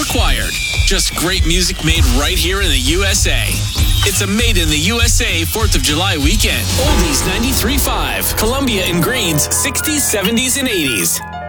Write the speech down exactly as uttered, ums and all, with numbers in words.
required. Just great music made right here in the U S A. It's a Made in the U S A fourth of July weekend. Oldies ninety-three point five. Columbia and Greens, sixties, seventies, and eighties.